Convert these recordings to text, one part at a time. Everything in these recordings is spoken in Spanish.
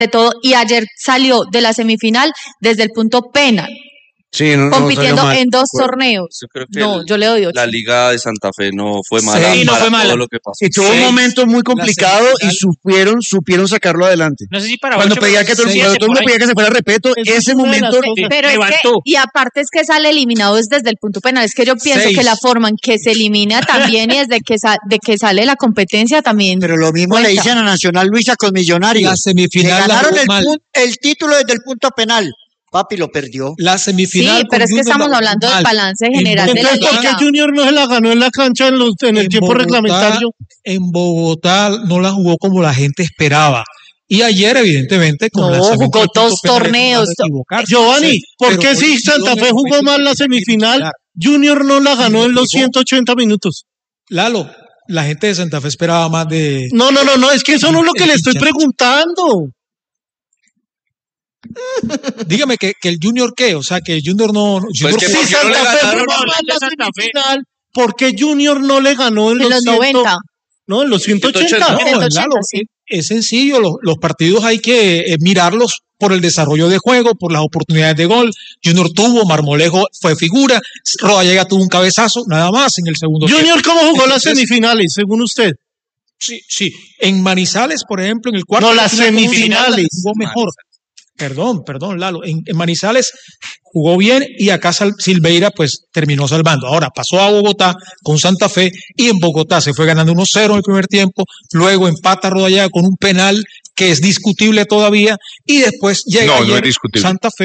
de todo, y ayer salió de la semifinal desde el punto penal, Sí, compitiendo no en 2 torneos. Yo creo que Yo le doy 8. la Liga de Santa Fe no fue mala Sí, no para fue mala. todo lo que pasó. Y tuvo un momento muy complicado y supieron sacarlo adelante. No sé si para Cuando 8, pedía que todo el mundo pedía que se fuera a Repeto, Eso es ese una de las momento cosas. Pero es que, levantó. y aparte es que sale eliminado desde el punto penal. Es que yo pienso 6. que la forma en que se elimina también y desde que, de que sale la competencia también. Pero lo mismo cuenta. le dicen a Nacional Luisa con Millonarios. La semifinal Le la ganaron jugó mal. el título desde el punto penal. Papi lo perdió. La semifinal. Sí, pero es que estamos hablando del balance general de la Entonces, ¿por qué liga. Junior no se la ganó en la cancha en el tiempo reglamentario? En Bogotá no la jugó como la gente esperaba. Y ayer, evidentemente, con No, la jugó 2 torneos. Giovanni, ¿por qué Pero si Santa Fe jugó mal la semifinal, Junior no la ganó en los 180 minutos? Lalo, la gente de Santa Fe esperaba más de... No, es que eso no es lo que le estoy preguntando. Dígame que el Junior qué, o sea, que el Junior no... Junior que Si ¿por qué no le Santa Fe ganaron jugó mal la Santa Fe? semifinal, ¿por qué Junior no le ganó en En los 90. No, en los 180. No, 180, Lalo, sí. es sencillo, los partidos hay que mirarlos por el desarrollo de juego, por las oportunidades de gol. Junior tuvo, Marmolejo fue figura, Rodallega tuvo un cabezazo, nada más en el segundo Junior, tiempo. ¿cómo jugó las Entonces, semifinales, según usted? Sí. En Manizales, por ejemplo, en el cuarto. No, de las final, semifinales. jugó mejor. Perdón, Lalo. En Manizales jugó bien y acá Silveira pues terminó salvando. Ahora pasó a Bogotá con Santa Fe y en Bogotá se fue ganando 1-0 en el primer tiempo, luego empata Rodallega con un penal que es discutible todavía y después llega No es ayer discutible. Santa Fe.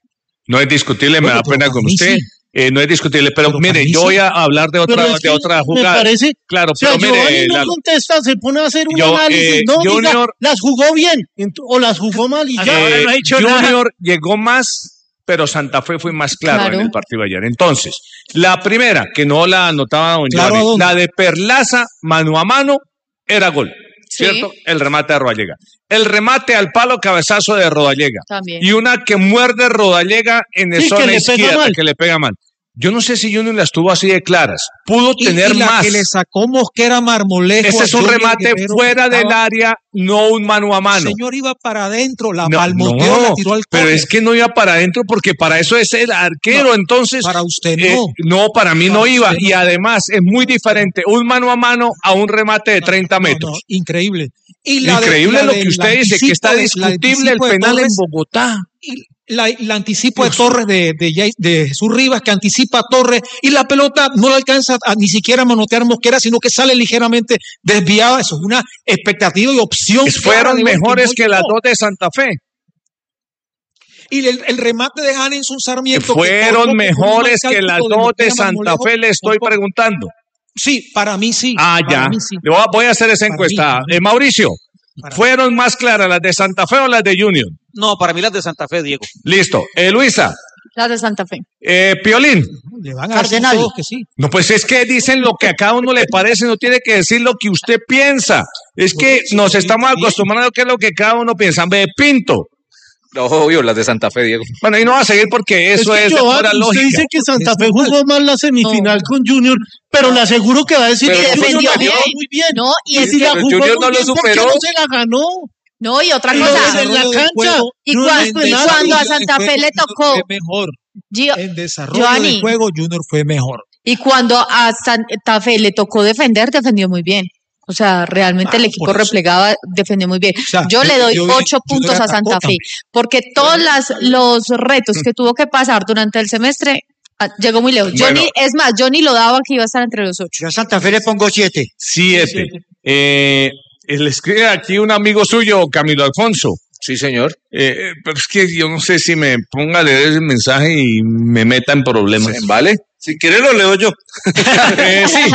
No es discutible, me Bueno, da pero pena para con mí usted. sí. No es discutible, pero Pero mire, para mí yo sí. voy a hablar de Pero otra, es que de otra me jugada. parece, Claro, o sea, pero Giovanni mire, no contesta, se pone a hacer un análisis. No, diga, Junior, las jugó bien o las jugó mal y ya. Ahora no ha hecho nada. Junior llegó más, pero Santa Fe fue más claro Claro. en el partido de ayer. Entonces, la primera, que no la anotaba don Claro, Giovanni, ¿a dónde? la de Perlaza, mano a mano, era gol. Sí. ¿Cierto? El remate de Rodallega. El remate al palo, cabezazo de Rodallega. También. Y una que muerde Rodallega en Sí, zona que le pega izquierda, mal. que le pega mal. Yo no sé si Junior las tuvo así de claras. Pudo tener y la más. que le sacó Mosquera Marmolejo. Ese es un Junior remate Guerrero, fuera que del estaba- área, no un mano a mano. El señor iba para adentro, la No, palmoteó, la tiró al pero córner. es que no iba para adentro porque para eso es el arquero. No, Entonces, para usted no. no, para mí Para no iba. usted no. Y además es muy diferente un mano a mano a un remate de 30 metros. No, increíble. Y Increíble lo que usted dice, que está discutible el penal en Bogotá. El anticipo de Torres de Jesús Rivas, que anticipa a Torres, y la pelota no le alcanza ni siquiera a manotear Mosquera, sino que sale ligeramente desviada. Eso es una expectativa y opción. clara Fueron de gol mejores no que las llegó. dos de Santa Fe. Y el remate de Hanenson Sarmiento. que Fueron cortó con un mejores mal que las cálculo dos de Mosquera Santa Marmolejo, Fe, le estoy por poco. preguntando. Sí, para mí sí. Ah, para ya. mí sí. Voy a hacer esa Para encuesta. mí. Mauricio, Para ¿fueron más claras las de Santa Fe o las de Junior? No, para mí las de Santa Fe, Diego. Listo. Luisa, Las de Santa Fe. Piolín. Le van a decir Cardenal. todos que sí. No, pues es que dicen lo que a cada uno le parece, no tiene que decir lo que usted piensa. Es que Sí, nos sí, estamos bien. acostumbrando a que es lo que cada uno piensa. Ve, Pinto. No, obvio, las de Santa Fe, Diego. Bueno, y no va a seguir porque eso que es de Giovanni, pura usted lógica. dice que Santa Fe Es normal. jugó mal la semifinal No. con Junior, pero le aseguro que va a decir Pero que defendió Junior la bien. jugó muy bien. No, y Y es si que, la Pero jugó Junior muy no lo bien, ¿por qué superó. no se la ganó? no, y otra Y lo cosa. de en la Desarrollo del cancha. juego, Y Junior cuando, en y penal. cuando a en Santa Fe le Junior tocó, fue mejor. Gio- En desarrollo Giovanni. del juego, Junior fue mejor. y cuando a Santa Fe le tocó defender, defendió muy bien. O sea, realmente el equipo por eso. replegaba, defendió muy bien. sea, Yo le doy yo 8 vi- puntos Junior a Santa atacó Fe, porque todos los retos que tuvo que pasar durante el semestre, llegó muy lejos. Bueno. Yo ni lo daba que iba a estar entre los 8. Yo a Santa Fe le pongo 7. 7. Le escribe aquí un amigo suyo, Camilo Alfonso. Sí, señor. Pero es que yo no sé si me ponga a leer ese mensaje y me meta en problemas. ¿Vale? Si quiere lo leo yo. Sí.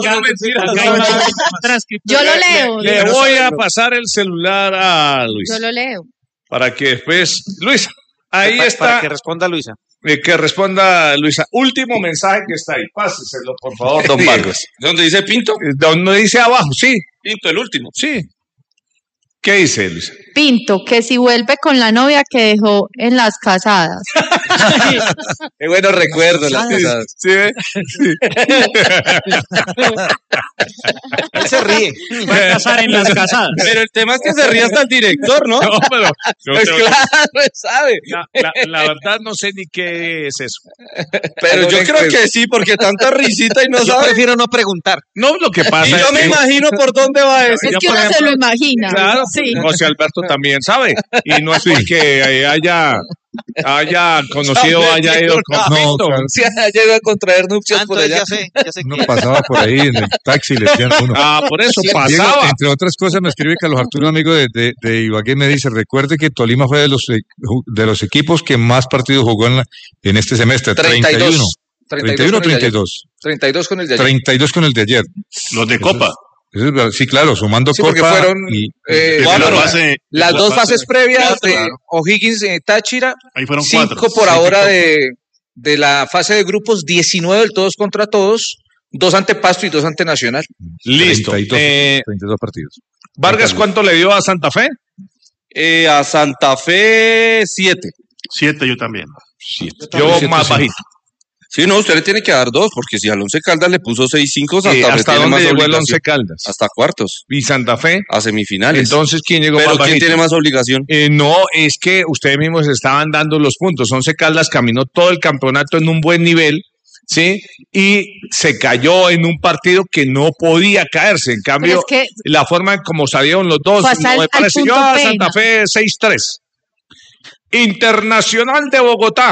Yo lo leo. Le voy a pasar el celular a Luis. Yo lo leo. Para que después. Luisa, ahí Para está. que responda Luisa. Que responda Luisa. Último mensaje que está ahí. Páseselo, por favor, don Vargas. ¿Dónde dice Pinto? Donde dice abajo, sí. Pinto, el último. Sí. ¿Qué dice, Luisa? Pinto, que si vuelve con la novia que dejó en las casadas. Qué buenos recuerdos las cosas. ¿Sí ve? Él se ríe. Va a casar en las casadas. Pero el tema es que se ríe hasta el director, ¿no? No, pero Pues claro, sabe. la verdad no sé ni qué es eso. Pero yo creo que sí, porque tanta risita y no Yo sabe. prefiero no preguntar. No, lo que pasa Y es yo me que imagino por dónde va eso. Es Ya, que por uno se ejemplo, lo imagina. claro, Sí. José Alberto también sabe. Y no es porque haya conocido, haya ido con... No, claro. Si llega a contraer nupcias por Entonces allá. ya sé Uno que pasaba por ahí en el taxi y le decían a uno. Por eso Diego, pasaba. entre otras cosas, me escribe Carlos Arturo, amigo de Ibagué, me dice, recuerde que Tolima fue de los equipos que más partidos jugó en este semestre. 31. 31 o 32. 32 con el de ayer. 32 con el de ayer. Los de Copa. Eso es verdad. Sí, claro, sumando Sí, porque Copa fueron y cuatro. Las dos fase- fases previas cuatro, de claro. O'Higgins Táchira, Ahí fueron 5 4. por ahora de la fase de grupos, 19 del todos contra todos, 2 ante Pasto y 2 ante Nacional. Listo. 32 partidos. Vargas, ¿cuánto le dio a Santa Fe? A Santa Fe 7. 7 yo también. Yo más bajito. Sí, no, usted le tiene que dar 2, porque si al Once Caldas le puso 6-5, Santa Fe ¿Hasta tiene dónde más llegó el obligación. Once Caldas? Hasta cuartos, ¿Y Santa Fe? a semifinales. Entonces, ¿quién llegó Pero más ¿quién bajito? tiene más obligación? No, es que ustedes mismos estaban dando los puntos. Once Caldas caminó todo el campeonato en un buen nivel, ¿sí? Y se cayó en un partido que no podía caerse. En Pero cambio, es que la forma en como salieron los dos, Fue hasta no me al parece. punto Yo a pena. Santa Fe 6-3. Internacional de Bogotá.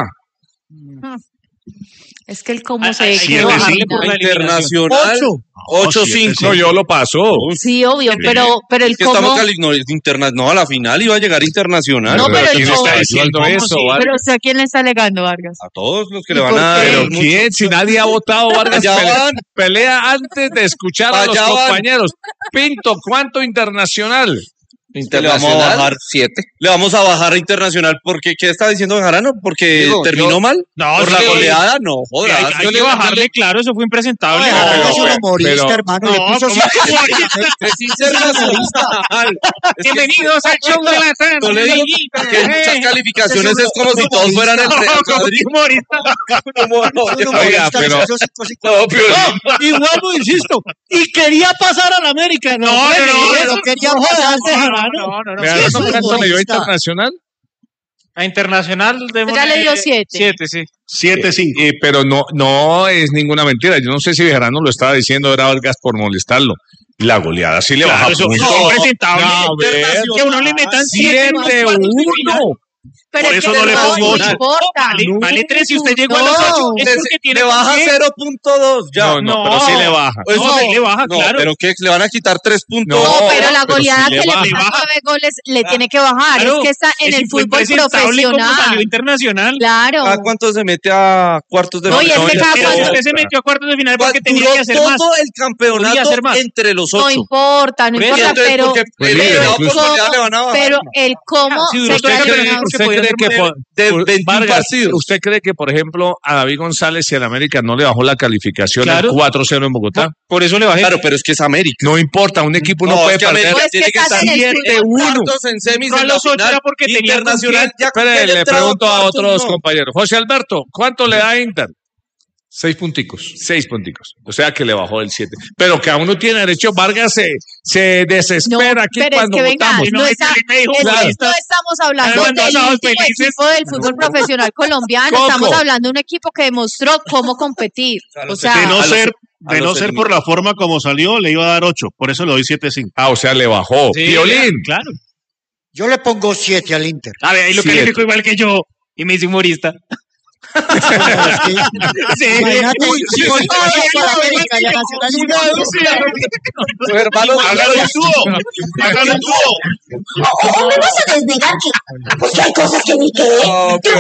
es que el cómo Hay se que siete, bajarle cinco, por la eliminación. Internacional 8-5. No, yo lo paso. Sí, obvio, pero el Que cómo. estamos no, a la final iba a llegar internacional. No, pero el ¿quién cómo. está diciendo eso? Vargas? Pero ¿a quién le está alegando, Vargas? A todos los que ¿Y le van por a qué? dar. Pero ¿quién? Si nadie ha votado, Vargas Allá van. pelea antes de escuchar a los Allá van. compañeros. Pinto, ¿cuánto internacional? Le vamos a bajar 7. Le vamos a bajar a internacional porque ¿qué está diciendo Bejarano? Porque Digo, terminó yo- mal. No, Por sí, la goleada, no jodas. Hay que bajarle, claro, eso fue impresentable. No, pero- es un humorista, pero- hermano. Le No, puso ¿cómo Es internacional. Bienvenidos al show de la tarde. No le digo que en muchas calificaciones es como si todos fueran el Real Madrid. Oiga, pero- No, pero Y vuelvo, insisto. Y quería pasar al América. No, Pero quería pasar de Jarano. Vean, es un ¿cuánto le dio futbolista. internacional? A Internacional Ya le dio 7. 7, sí. 7-5. Pero no es ninguna mentira. Yo no sé si Bejarano lo estaba diciendo, era Vargas por molestarlo. La goleada sí le baja Eso puntos. es impresentable. No, a ver. Que uno le metan 7-1. Pero Por es eso que no le pongo no 8. importa. Vale 3. Si usted llegó a los 8, es porque tiene le baja por qué. 0.2 ya. No, pero sí le baja. Eso No, sí le baja, no, claro. pero ¿qué? ¿Le van a quitar 3 puntos? No, pero la pero goleada sí le que le baja. pasa 9 goles le tiene que bajar. Claro, es que está en es el fútbol impresentable como salió profesional. Internacional. Claro. ¿Cada cuánto se mete a cuartos de No, y es que cada Pero cuando- usted se metió a cuartos de final porque tenía duró que hacer todo más. el Podía campeonato hacer más. entre los No 8. importa, no Por eso, importa, Entonces, pero, porque Pues el líder, eliminado incluso. por goleada le van a bajar. pero el cómo Sí, se usted queda cree- eliminado. ¿Usted cree que de 21 Vargas, partidos. ¿usted cree que, por ejemplo, a David González y al América no le bajó la calificación Claro. el 4-0 en Bogotá? Por eso le bajé. Claro, pero es que es América. No importa, un equipo no, No, puede es que perder. América Pues que tiene que estás estar en el 7-1. cuartos en semis No, en la los 8 final. era porque tenía Internacional ya Espere, le entrado pregunto a cuartos, otros no. compañeros. José Alberto, ¿cuánto le da a Inter? 6 punticos. 6 punticos. O sea que le bajó el 7. Pero que aún no tiene derecho. Vargas se desespera aquí pero es cuando que venga, votamos. no, No, está- es que me dijo, es que claro. no estamos hablando Además, del nosotros último felices. equipo del fútbol profesional colombiano, Coco. estamos hablando de un equipo que demostró cómo competir. O sea, De no a ser, los- de a no los ser por la forma como salió, le iba a dar 8. Por eso le doy 7-5. Ah, o sea, le bajó. Sí, Violín. Claro. Yo le pongo 7 al Inter. A ver, ahí lo 7. califico igual que yo. Y me hice humorista. Sí. Imagínate, si con todo para América y a Nacional Tu hermano Hágalo un dúo. Hágalo un dúo. O me vas a desnegar que, pues que hay cosas que ni que. No, pero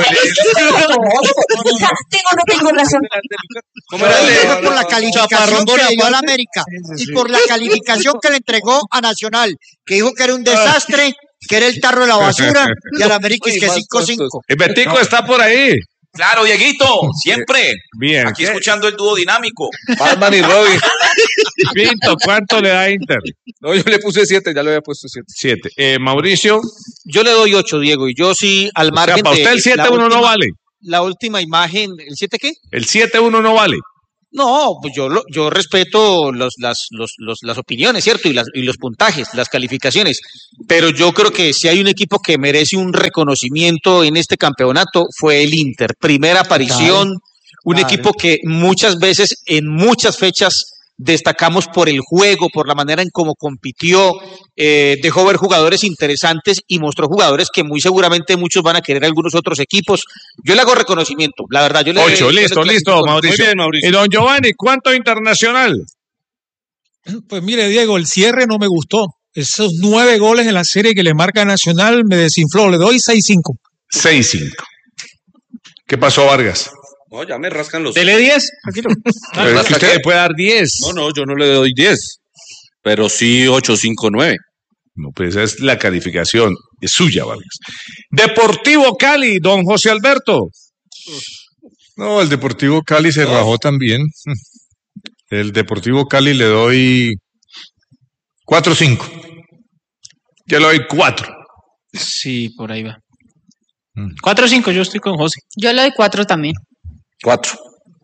Tengo o no tengo razón. ¿Cómo era el de- fue por la calificación Chaparrón que le dio a Bonaparte? la América y por la calificación que le entregó a Nacional, que dijo que era un desastre, que era el tarro de la basura, y a la América es que Uy, más 5-5. El Betico está por ahí. Claro, Dieguito, siempre. Bien. Aquí escuchando el dúo dinámico. Batman y Robin. Pinto, ¿cuánto le da Inter? No, yo le puse 7, ya le había puesto 7. 7. Mauricio. Yo le doy 8, Diego, y yo sí, al margen para usted el 7-1 no vale. La última imagen, ¿el 7 qué? El 7-1 no vale. No, pues yo respeto las opiniones, ¿cierto? Y los puntajes, las calificaciones. Pero yo creo que si hay un equipo que merece un reconocimiento en este campeonato, fue el Inter. Primera aparición, un equipo que muchas veces, en muchas fechas, destacamos por el juego, por la manera en cómo compitió, dejó ver jugadores interesantes y mostró jugadores que muy seguramente muchos van a querer a algunos otros equipos. Yo le hago reconocimiento, la verdad. 8, listo, Mauricio. Muy bien, Mauricio. Y don Giovanni, ¿cuánto internacional? Pues mire, Diego, el cierre no me gustó. Esos 9 goles en la serie que le marca Nacional me desinfló. Le doy 6-5. 6-5. ¿Qué pasó, Vargas? No, ya me rascan los... Dele 10. Pero es que usted le puede dar 10. No, yo no le doy 10. Pero sí 8, 5, 9. No, pues esa es la calificación. Es suya, Vargas. Deportivo Cali, don José Alberto. No, el Deportivo Cali se rajó también. El Deportivo Cali le doy 4-5. Yo le doy 4. Sí, por ahí va. 4-5, yo estoy con José. Yo le doy 4 también. 4.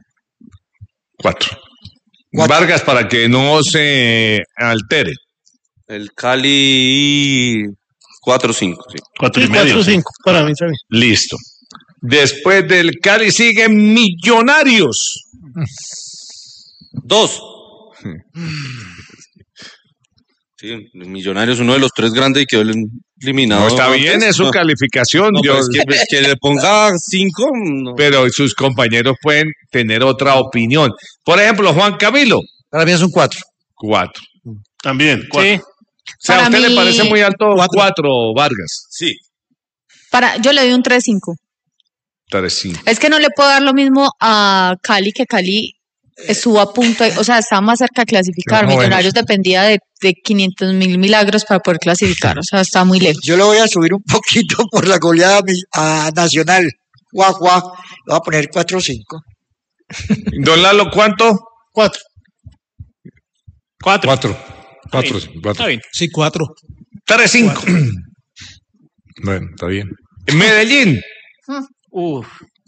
Vargas, para que no se altere. El Cali 4-5. Sí. 4-5, para mí también. Listo. Después del Cali sigue Millonarios. 2. Sí, el Millonarios es uno de los 3 grandes y quedó eliminado. No, está bien, es su calificación. No, que le ponga 5. No. Pero sus compañeros pueden tener otra opinión. Por ejemplo, Juan Camilo. Para mí es un 4. 4. También, 4. Sí. O sea, ¿a Para usted le mí- parece muy alto 4, Vargas? Sí. Yo le doy un 3-5. 3-5. Es que no le puedo dar lo mismo a Cali, que Cali estuvo a punto, o sea, estaba más cerca de clasificar. Bueno. Millonarios dependía de 500.000 milagros para poder clasificar, o sea, está muy lejos. Yo lo voy a subir un poquito por la goleada a Nacional. Guau. Lo voy a poner 4-5. Don Lalo, ¿cuánto? 4. 4. Está bien. Sí, 4. 3-5. Bueno, está bien. Medellín. Uf.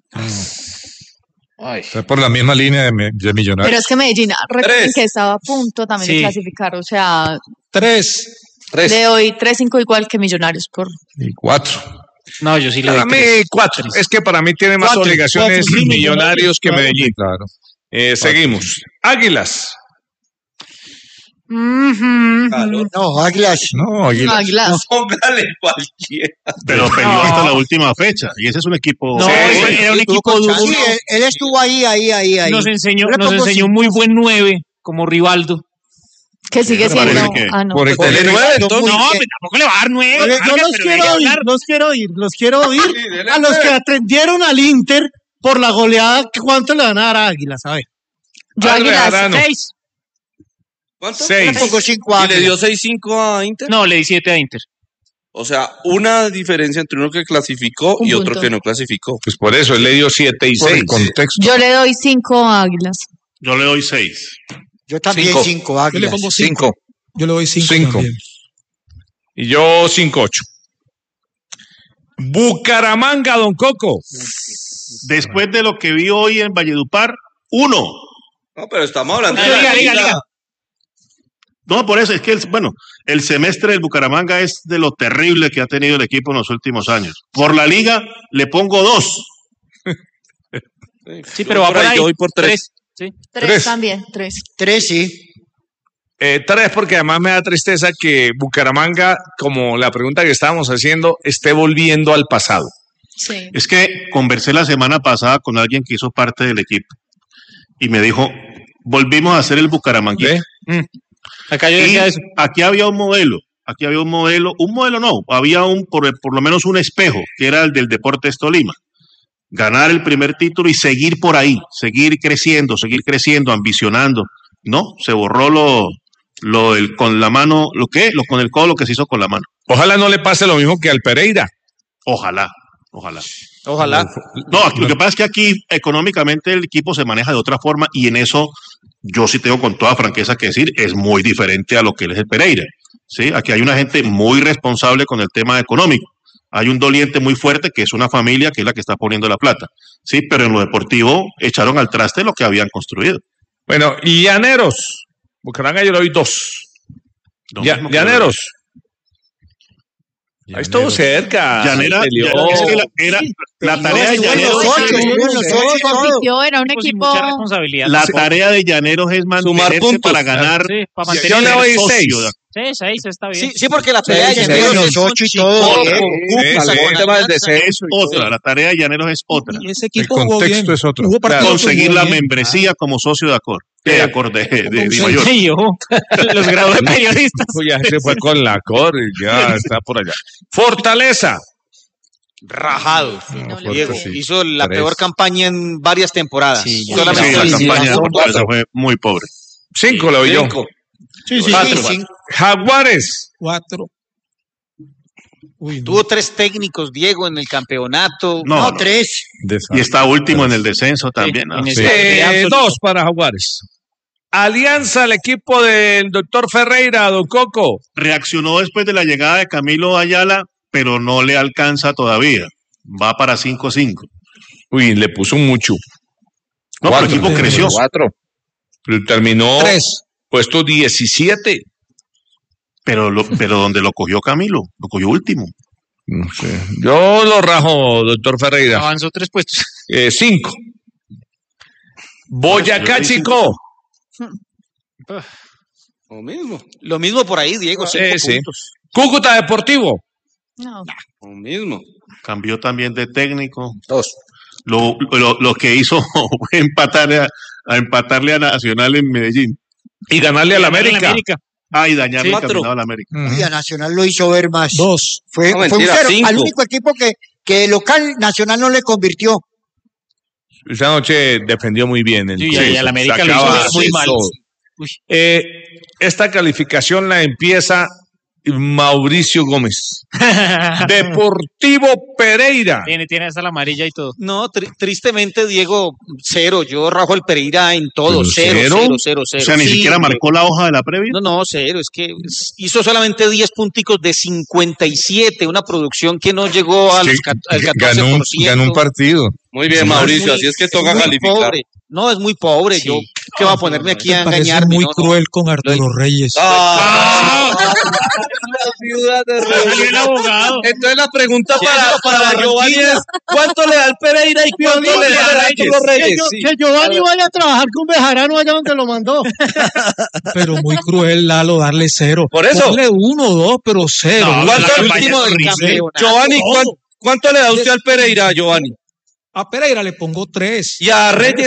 Está por la misma línea de Millonarios. Pero es que Medellín, recuerden 3. que estaba a punto también de Sí. clasificar, o sea, 3. le doy 3-5 igual que Millonarios. Y 4. No, yo sí le Para doy mí 3. 4. Es que para mí tiene más 4, obligaciones 4, sí, Millonarios que claro. Medellín. Claro. Seguimos. Águilas. No, Águilas. No, Águilas. Águilas. Póngale cualquiera. Pero peleó hasta la última fecha. Y ese es un equipo. No, era un equipo duro. Sí, él estuvo ahí. Nos enseñó Yo le pongo un 5. muy buen 9 como Rivaldo. Que sigue Me parece siendo. que- No. Por Pues, el- muy No, bien. pues tampoco le va a dar 9. Yo los quiero oír. A los que atendieron al Inter por la goleada, ¿cuánto le van a dar a Águilas? A ver. Yo Águilas. Arano. 6. ¿Cuánto? 6. Le pongo 5 ¿Y le dio Águilas. 6-5 a Inter? No, le di 7 a Inter. O sea, una diferencia entre uno que clasificó Un y otro punto. que no clasificó. Pues por eso, él le dio 7 y Por 6. el contexto. Yo le doy 5 a Águilas. Yo le doy 6. Yo también 5. 5 Yo le Águilas. pongo 5. 5. Yo le doy 5 5. también. Y yo 5-8. Bucaramanga, don Coco. Después de lo que vi hoy en Valledupar, 1. No, pero estamos hablando Ah, de la liga. liga. No, por eso es que, el semestre del Bucaramanga es de lo terrible que ha tenido el equipo en los últimos años. Por la liga le pongo 2. Sí, pero va por ahí. Yo voy por 3. 3. Sí. 3 también, 3. 3, sí. 3, porque además me da tristeza que Bucaramanga, como la pregunta que estábamos haciendo, esté volviendo al pasado. Sí. Es que conversé la semana pasada con alguien que hizo parte del equipo y me dijo, volvimos a hacer el Bucaramanga. Acá yo Y decía eso. aquí había un modelo no, había por lo menos un espejo, que era el del Deportes Tolima. Ganar el primer título y seguir por ahí, seguir creciendo, ambicionando. No, se borró lo del con la mano, con el codo lo que se hizo con la mano. Ojalá no le pase lo mismo que al Pereira. Ojalá. Ojalá. Ojalá. No, lo que pasa es que aquí económicamente el equipo se maneja de otra forma y en eso yo sí tengo con toda franqueza que decir, es muy diferente a lo que es el Pereira. ¿Sí? Aquí hay una gente muy responsable con el tema económico. Hay un doliente muy fuerte que es una familia que es la que está poniendo la plata. Sí, pero en lo deportivo echaron al traste lo que habían construido. Bueno, y Llaneros. Bucaramanga yo le doy 2. Llaneros. Ahí estuvo cerca. Llanera, es que la tarea de Llaneros. Era un equipo. La tarea de Llaneros es mantenerse para ganar. Sí, para mantener. Yo le doy 6. Sí, 6 está bien. Sí, porque la pelea de Llaneros los 8 y todo. Es otra. La tarea de Llaneros es otra. Y ese El equipo jugó bien. contexto es otro. Hubo partidos Conseguir que la jugó bien. membresía como socio de Acor. De Acor de Mayor. Sí, ojo. Los grados de periodistas. Ya se fue con la cor y ya está por allá. Fortaleza. Rajado. No, Diego fuerte, sí. hizo la 3. peor campaña en varias temporadas. Sí, Sí, la campaña de Fortaleza fue muy pobre. 5 le doy yo. Sí, 4. Jaguares. 4. Uy, no. Tuvo 3 técnicos, Diego, en el campeonato. No, 3. Y está último en el descenso también. ¿no? en Sí. ese- 2 para Jaguares. Alianza, el equipo del doctor Ferreira, don Coco. Reaccionó después de la llegada de Camilo Ayala, pero no le alcanza todavía. Va para 5-5. Uy, le puso mucho. No, pero el equipo creció. 4. Pero terminó 3. puesto 17. Pero donde lo cogió Camilo, lo cogió último. No sé. Yo lo rajo, doctor Ferreira. Avanzó 3 puestos. 5. Boyacá, Chico. Lo mismo. Lo mismo por ahí, Diego. 5 Sí. puntos. Cúcuta Deportivo. No. Lo mismo. Cambió también de técnico. 2. Lo que hizo fue empatarle a Nacional en Medellín. Y ganarle al América. Y dañarle el 4. caminado al América. Y a Nacional lo hizo ver más. 2. Fue No, un mentira, 0. 5. Al único equipo que local Nacional no le convirtió. Esa noche defendió muy bien. Sí, y al América lo sacaba hizo muy mal. todo. Esta calificación la empieza Mauricio Gómez. Deportivo Pereira. Tiene hasta la amarilla y todo. No, tristemente, Diego, 0. Yo rajo el Pereira en todo. ¿Pero 0. O sea, ni siquiera marcó la hoja de la previa. No, 0. Es que hizo solamente 10 punticos de 57. Una producción que no llegó al 14%. Ganó un partido. Muy bien, Mauricio. Así es que toca muy calificar. pobre. No, es muy pobre. Sí. Yo, ¿qué va a ponerme aquí a Me parece engañarme? muy No, cruel con Arturo Reyes. Salió el abogado. Entonces la pregunta para Giovanni es ¿cuánto le da el Pereira y cuánto le da los Reyes? Sí. Que Giovanni vaya a trabajar con Bejarano allá donde lo mandó. Pero muy cruel, Lalo, darle 0. Por eso. Ponle 1 o 2, pero 0. No, ¿Cuánto la el campaña último es del horrible. campeonato? Giovanni, ¿cuánto le da usted al Pereira, Giovanni? A Pereira le pongo 3. ¿Y a Reyes?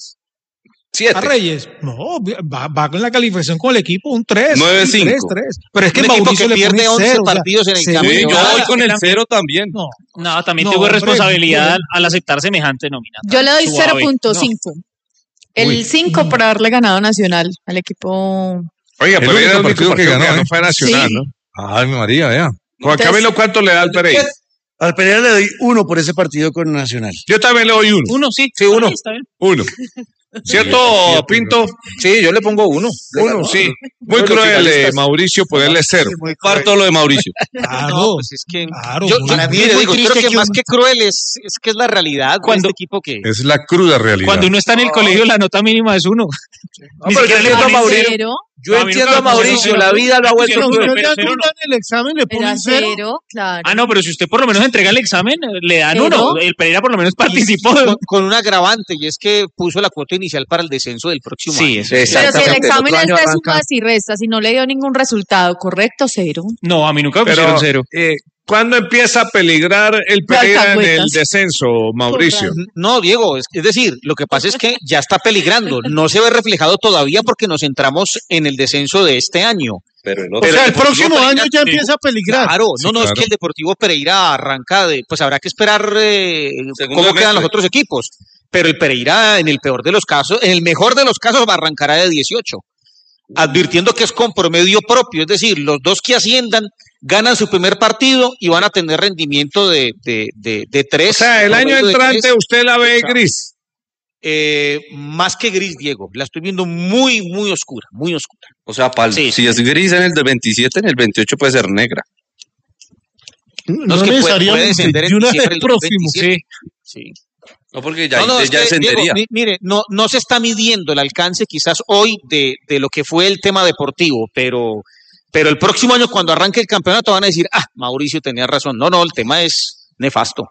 7. A Reyes, no, va con la calificación con el equipo, un 3. 9-5. 3. Pero es que Un equipo Mauricio que le pone pierde 11 0, partidos en el campo. Sí, yo Yo voy con el 0 también. No, también No, tuvo hombre, responsabilidad bien. al aceptar semejante nómina. Yo le doy Suave. 0.5. El 5 por haberle ganado Nacional al equipo. Oiga, El Pereira único partido que ganó, ¿eh? fue Nacional, Sí. ¿no? Ay, mi María, vea. Juan Camilo, ¿cuánto le da al Pereira? Al Pereira le doy 1 por ese partido con Nacional. Yo también le doy 1. 1, sí. Sí, 1. Está bien. 1. ¿Cierto, Pinto? Sí, yo le pongo 1. 1, sí. Muy cruel, Mauricio, ponerle 0. Parto lo de Mauricio. No, pues es que Claro, yo, para mí mire, es muy digo, triste creo que que más un- que cruel es que es la realidad Cuando- de este equipo que Es la cruda realidad. Cuando uno está en el colegio, la nota mínima es 1. Ni pero siquiera yo le entiendo a ponen Mauricio. 0. Yo No, a mí entiendo nunca a me pusieron Mauricio, cero. la vida lo ha vuelto Pero- cruel. Pero pero ya cero cuando en el examen le Era ponen 0. 0, claro. Ah, no, pero si usted por lo menos entrega el examen, le dan Pero- 1. El Pereira por lo menos participó. con un agravante y es que puso la cuota inicial para el descenso del próximo Sí, año. eso. Pero si el Exactamente, examen otro es año de arranca. sumas y restas y no le dio ningún resultado correcto, 0. No, a mí nunca me Pero, pusieron 0. ¿cuándo empieza a peligrar el Pereira en el alcahuetas. descenso, Mauricio? No, Diego, es decir, lo que pasa es que ya está peligrando, no se ve reflejado todavía porque nos centramos en el descenso de este año. Pero el O otro. sea, el Deportivo próximo Pereira- año ya empieza a peligrar. Claro, Sí, no, es claro. que el Deportivo Pereira arranca pues habrá que esperar cómo semestre. quedan los otros equipos. Pero el Pereira, en el peor de los casos, en el mejor de los casos, arrancará de 18. Advirtiendo que es con promedio propio, es decir, los dos que asciendan ganan su primer partido y van a tener rendimiento de 3. O sea, el año entrante usted la ve gris. Más que gris, Diego. La estoy viendo muy, muy oscura, muy oscura. O sea, si es gris en el del 27, en el 28 puede ser negra. No es que necesariamente, puede descender de una en vez próximo. Sí. No, porque ya Es que, descendería. Diego, mire, no se está midiendo el alcance quizás hoy de lo que fue el tema deportivo, pero el próximo año cuando arranque el campeonato van a decir, Mauricio tenía razón. No, el tema es nefasto.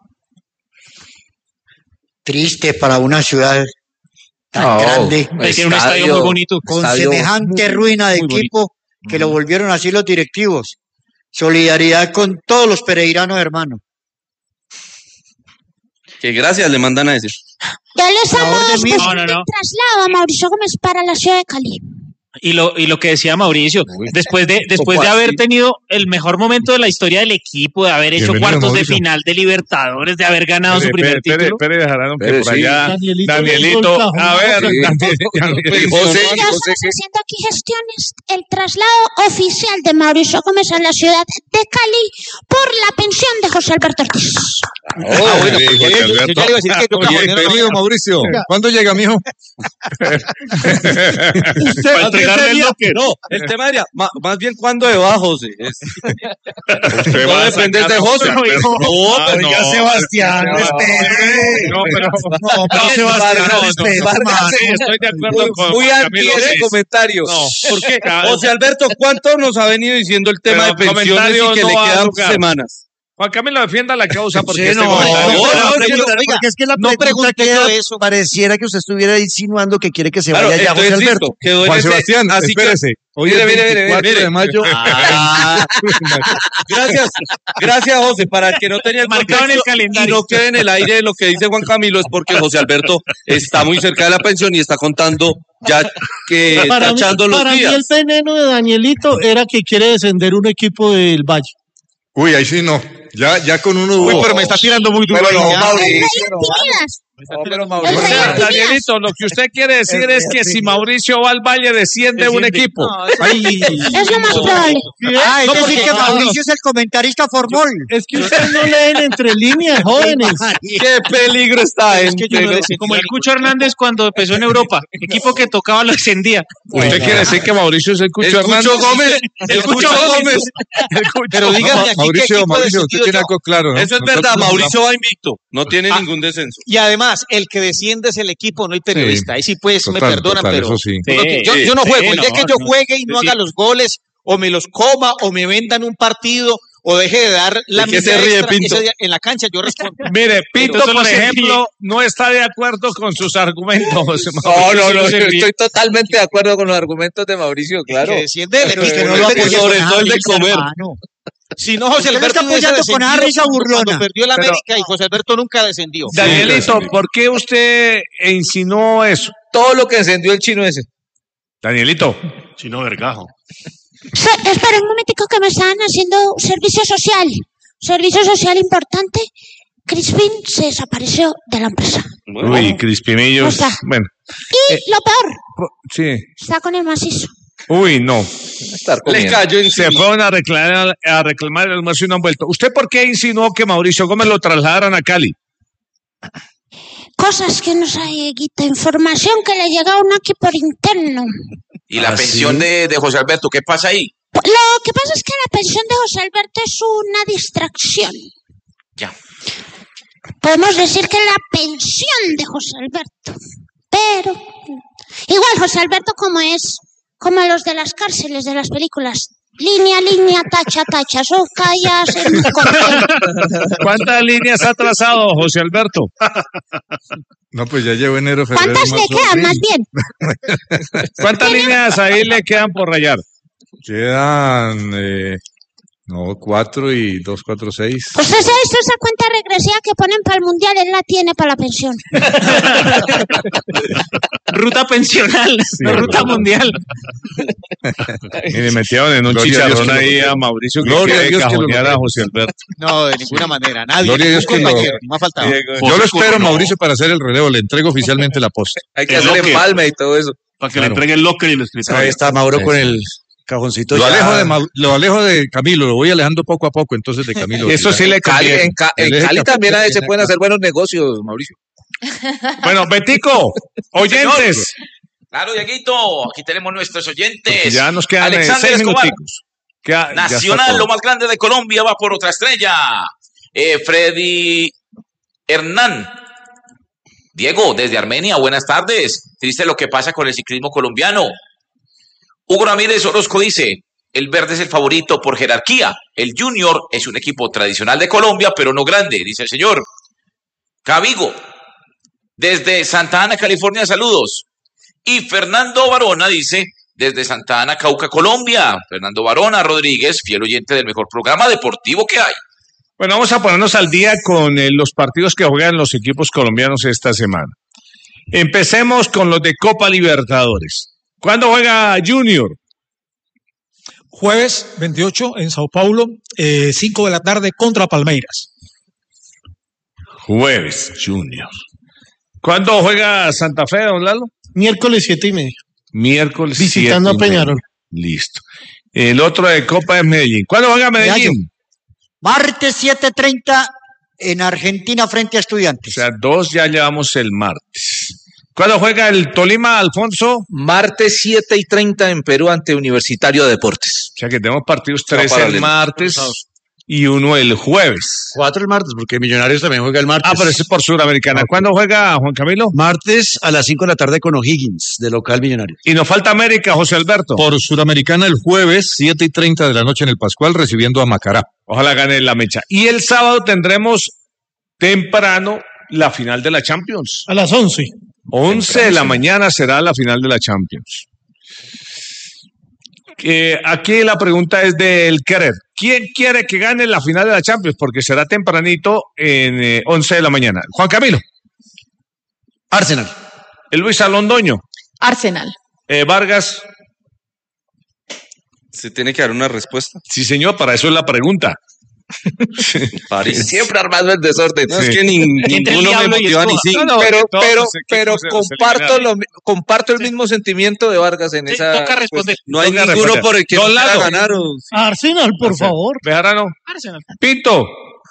Triste para una ciudad tan grande. Tiene un estadio muy bonito. Con semejante ruina de equipo que lo volvieron así los directivos. Solidaridad con todos los pereiranos, hermano. Que gracias le mandan a decir. Ya le estamos No. traslado a Mauricio Gómez para la ciudad de Cali. Y lo que decía Mauricio, después de haber tenido el mejor momento de la historia del equipo, de haber hecho Bienvenido, cuartos Mauricio. de final de Libertadores, de haber ganado su primer título. Espere, dejarán que Pero por sí. allá. Danielito, Danielito, a ver. Sí. Danielito. José, Ya estamos haciendo aquí gestiones, el traslado oficial de Mauricio Gómez a la ciudad de Cali por la pensión de José Alberto Ortiz. Bueno, sí, porque José yo ya Alberto. le iba a decir que yo Bienvenido, Mauricio. ¿Cuándo llega, mijo? Para entregarle el locker. No, el tema era, más bien cuándo se va, José. Usted No va a depende sacar de José. José Alberto. Oiga, Sebastián, espere. No, pero Sebastián, espere, hermano. sí, estoy de acuerdo con Muy Juan anti Camilo. ese Sí. comentario. No. ¿Por qué? José Alberto, ¿cuánto nos ha venido diciendo el tema Pero de pensiones comentario y que no le va a quedan lugar. semanas? Juan Camilo, defienda la causa porque Sí, este no, comentario... porque es que la no pregunta pregunté yo queda- eso. pareciera que usted estuviera insinuando que quiere que se Claro, vaya ya José entonces Alberto. listo, quedó en Juan ese- Sebastián, así que- espérese. Hoy Mire, es mire, 24 mire. de mayo. Gracias, José. Para el que no tenía el Marcado en el contexto y calendario. no quede en el aire lo que dice Juan Camilo, es porque José Alberto está muy cerca de la pensión y está contando ya que Para está mí, echando los para mí días. el veneno de Danielito era que quiere descender un equipo del Valle. Uy, ahí sí no. Ya con uno Uy, hubo. pero me está tirando muy duro. Pero no, ya. Mauricio, Intimidas. pero El Mauricio. O rey sea, intimidas. Danielito, lo que usted quiere decir es que si Mauricio va al Valle, desciende un equipo. No, Es lo más probable. Es porque- decir que Mauricio es el comentarista formol. Es que ustedes no leen entre líneas, jóvenes. Qué peligro está Es que yo no en descendí Como el a Cucho Hernández cuando empezó en Europa. Equipo que tocaba lo extendía. ¿Usted quiere decir que Mauricio es el Cucho el Hernández? Cucho Gómez. El Cucho Gómez. Pero dígame aquí qué Mauricio, equipo Mauricio, usted descendido tiene yo. algo claro, ¿no? Eso es Nosotros verdad, no Mauricio va invicto. No tiene Ah, ningún descenso. Y además, el que desciende es el equipo, no el periodista. Ahí sí, pues, Total, me perdonan, total, pero eso sí. yo no juego. El sí, día que no, yo no. juegue y no Sí. haga los goles, o me los coma, o me vendan un partido, o deje de dar la ¿De qué se milla ríe, extra Pinto? ese día en la cancha, yo respondo. Mire, Pinto, Entonces, por no se ejemplo, no está de acuerdo con sus argumentos. No, yo estoy totalmente de acuerdo con los argumentos de Mauricio, claro. Que desciende el Pero equipo, usted no no lo el apoya periodista. sobre con todo el de risa, comer. hermano. Si no, José Usted lo Alberto está hubiese apoyando con descendido risa cuando burlona. perdió el Pero- América y José Alberto nunca descendió. Danielito, ¿por qué usted insinuó eso? Todo lo que encendió el chino ese. Danielito. Chino Vergajo. Espera un momentico que me están haciendo servicio social. Servicio social importante. Crispin se desapareció de la empresa. Uy, Crispinillos. No está. Bueno, Y lo peor, sí. está con el macizo. Uy, no. Le cayó Se encima. fueron a reclamar el almuerzo y no han vuelto. ¿Usted por qué insinuó que Mauricio Gómez lo trasladaran a Cali? Cosas que no sabe, Guita. Información que le llegaron aquí por interno. ¿Y la pensión de José Alberto? ¿Qué pasa ahí? Lo que pasa es que la pensión de José Alberto es una distracción. Ya. Podemos decir que la pensión de José Alberto. Pero igual José Alberto como los de las cárceles de las películas. Línea, línea, tacha, tacha, callas en ¿Cuántas líneas ha trazado José Alberto? No, pues ya llevo enero, febrero, ¿Cuántas le marzo, quedan abril. más bien? ¿Cuántas líneas ahí le quedan por rayar? Quedan 4 y 2, 4, 6. Pues esa cuenta regresiva que ponen para el mundial, él la tiene para la pensión. Ruta pensional, no ruta mundial. Y le metieron en un Gloria a Dios chicharrón que lo- ahí a Mauricio que Gloria a quiere Dios que lo cajonear a logró. José Alberto. No, de ninguna manera. Nadie. Gloria a Dios Ningún que lo- compañero, ni me ha faltado. Yo lo espero, Mauricio, para hacer el relevo. Le entrego oficialmente la posta. Hay que El hacer locker. empalme y todo eso. Para que le entregue el locker y el escritorio. Ahí está Mauro con el Cajoncito Lo ya. alejo de Camilo, lo voy alejando poco a poco, entonces de Camilo. Eso sí le Cali, conviene. en Cali también se pueden hacer buenos negocios, Mauricio. Bueno, Betico, oyentes. Claro, Dieguito, aquí tenemos nuestros oyentes. Ya nos quedan Alexander 6 Escobar. minuticos. Ya está Nacional, todo. lo más grande de Colombia, va por otra estrella. Freddy Hernán. Diego, desde Armenia, buenas tardes. Triste lo que pasa con el ciclismo colombiano. Hugo Ramírez Orozco dice, el verde es el favorito por jerarquía. El Junior es un equipo tradicional de Colombia, pero no grande, dice el señor. Cavigo, desde Santa Ana, California, saludos. Y Fernando Barona dice, desde Santa Ana, Cauca, Colombia. Fernando Barona Rodríguez, fiel oyente del mejor programa deportivo que hay. Bueno, vamos a ponernos al día con los partidos que juegan los equipos colombianos esta semana. Empecemos con los de Copa Libertadores. ¿Cuándo juega Junior? Jueves 28 en Sao Paulo, 5 de la tarde contra Palmeiras. Jueves, Junior. ¿Cuándo juega Santa Fe, don Lalo? Miércoles 7:30. Miércoles Visitando 7:30. a Peñarol. Listo. El otro de Copa es Medellín. ¿Cuándo juega Medellín? Martes 7:30 en Argentina frente a O Estudiantes. sea, 2 ya llevamos el martes. ¿Cuándo juega el Tolima, Alfonso? Martes 7:30 en Perú ante Universitario de Deportes. O sea que tenemos partidos 3 el paralelo. martes y 1 el jueves. 4 el martes, porque Millonarios también juega el martes. Ah, pero ese es por Sudamericana. ¿Cuándo juega Juan Camilo? Martes a las 5 de la tarde con O'Higgins, de local Millonarios. Y nos falta América, José Alberto. Por Sudamericana el jueves, 7:30 de la noche en el Pascual, recibiendo a Macará. Ojalá gane la mecha. Y el sábado tendremos temprano la final de la Champions. A las 11. 11 de la mañana será la final de la Champions. Aquí la pregunta es del querer. ¿Quién quiere que gane la final de la Champions? Porque será tempranito en 11 de la mañana. Juan Camilo. Arsenal. Luis Alondoño. Arsenal. Vargas. ¿Se tiene que dar una respuesta? Sí, señor, para eso es la pregunta. París. Siempre armando el desorden. No, es que ninguno me motiva ni cinco. Pero comparto el mismo sentimiento de Vargas en esa. Toca responder. No hay Toca ninguno responder. por el que Don no quiera Lalo. ganar. Arsenal, por favor. Bejarano. Arsenal. Pinto.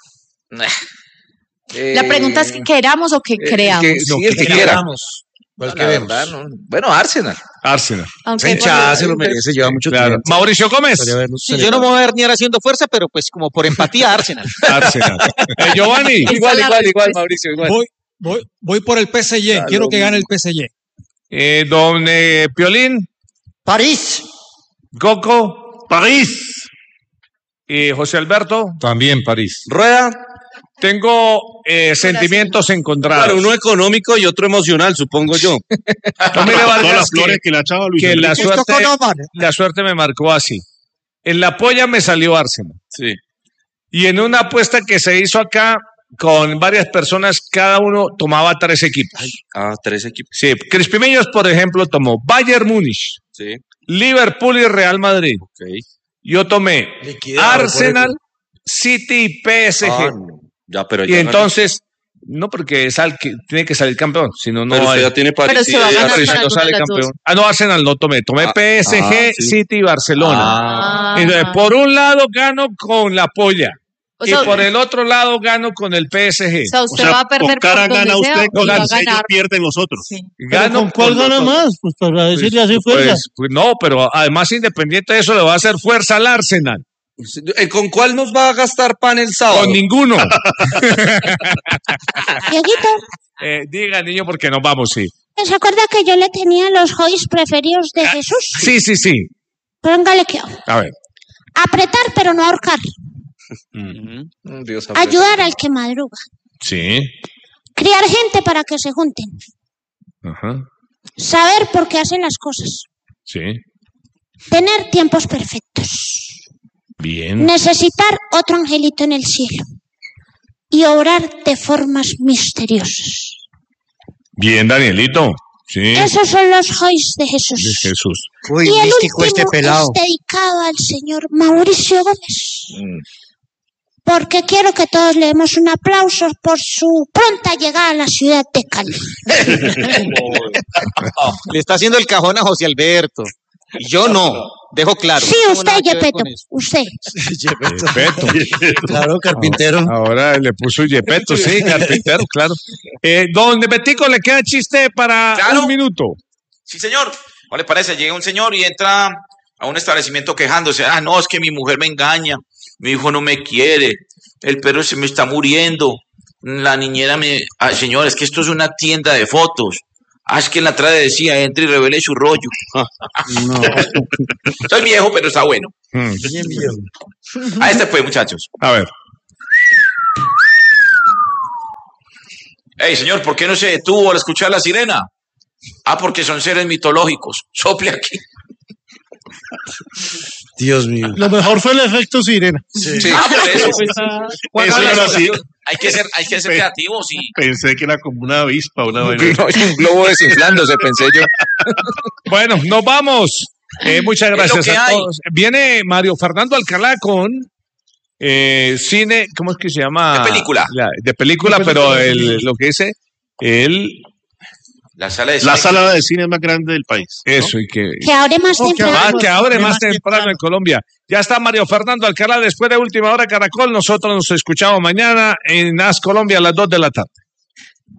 La pregunta es que queramos o que creamos. Sí, el que quiera. ¿Cuál La queremos? verdad, no. Bueno, Arsenal. Arsenal. Aunque Ya se lo merece, lleva mucho Claro. tiempo. Mauricio Gómez. Podría habernos Sí, yo no me voy a ver ni ahora haciendo fuerza, pero pues como por empatía, Arsenal. Arsenal. Giovanni. Igual, Mauricio, igual. Voy por el PSG. Quiero que gane el PSG. Don Piolín. París. Coco. París. José Alberto. También París. Rueda. Tengo sentimientos encontrados. Claro, uno económico y otro emocional, supongo yo. No, mire, Todas Vargas, las flores que le ha echado a Luis que la Enrique. suerte, Esto con Omar. la suerte me marcó así. En la polla me salió Arsenal. Sí. Y en una apuesta que se hizo acá con varias personas, cada uno tomaba 3 equipos. 3 equipos. Sí, Crispimeños, por ejemplo, tomó Bayern Múnich, Sí. Liverpool y Real Madrid. Ok. Yo tomé Liquidado, Arsenal, City y PSG. Ah, no. Ya, pero Y ya entonces, no porque tiene que salir campeón, sino no Pero usted hay. ya tiene Pero se va a ganar Pero si con no alguna sale de las campeón. dos. Ah, no, Arsenal no tomé. Tomé PSG, sí. City y Barcelona. Ah. Entonces, por un lado gano con la polla. O sea, y por el otro lado gano con el PSG. O sea, usted va a perder con cara por donde gana sea usted, y con va a ellos ganar. pierden los otros. Sí. Gano ¿Con cuál con gana los otros. más? Pues para decirle así fuerza. Pues no, pero además independiente de eso le va a hacer fuerza al Arsenal. ¿Con cuál nos va a gastar pan el sábado? Con ninguno. Dieguito, Diga, niño, porque nos vamos, sí. ¿se acuerda que yo le tenía los hobbies preferidos de Jesús? Sí, sí, sí. Póngale que A ver. apretar pero no ahorcar, Dios ayudar al que madruga, Sí. criar gente para que se junten, Ajá. saber por qué hacen las cosas, Sí. tener tiempos perfectos, Bien. necesitar otro angelito en el cielo y obrar de formas misteriosas. Bien, Danielito. Sí. Esos son los hobbies de De Jesús. Jesús. Uy, Y el místico este último pelado. es dedicado al señor Mauricio Gómez, porque quiero que todos le demos un aplauso por su pronta llegada a la ciudad de Cali. Le está haciendo el cajón a José Alberto. Yo no, dejo claro. Sí, usted, Yepeto, usted. Yepeto. Claro, carpintero. Ahora le puso Yepeto, sí, carpintero, claro. Don Betico, ¿le queda chiste para un minuto? Sí, señor. ¿No le parece? Llega un señor y entra a un establecimiento quejándose. Ah, no, es que mi mujer me engaña. Mi hijo no me quiere. El perro se me está muriendo. La niñera me... Ah, señor, es que esto es una tienda de fotos. Ah, es que en la entrada decía, entre y revele su rollo. No. Soy viejo, pero está bueno. Bien viejo. Ah, pues, muchachos. A ver. Hey, señor, ¿por qué no se detuvo al escuchar la sirena? Ah, porque son seres mitológicos. Sople aquí. Dios mío. Lo mejor fue el efecto sirena. Sí. Ah, por eso. Eso era así. Hay que ser creativos y... Pensé que era como una avispa, una vaina. No, es un globo desinflándose, pensé yo. Bueno, nos vamos. Muchas gracias a hay. todos. Viene Mario Fernando Alcalá con cine, ¿cómo es que se llama? De película. De película, pero lo que dice, La sala de cine más grande del país. Eso, y que abre más temprano. Que abre más temprano en Colombia. Ya está Mario Fernando Alcalá después de Última Hora Caracol. Nosotros nos escuchamos mañana en AS Colombia a las 2 de la tarde.